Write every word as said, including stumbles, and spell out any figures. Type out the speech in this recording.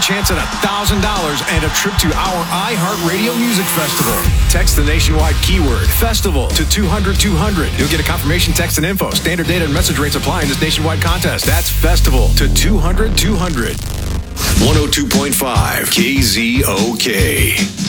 chance at one thousand dollars and a trip to our iHeartRadio Music Festival. Text the nationwide keyword FESTIVAL to two hundred two hundred. You'll get a confirmation text and info. Standard data and message rates apply in this nationwide contest. That's FESTIVAL to two hundred two hundred. one oh two point five K Z O K.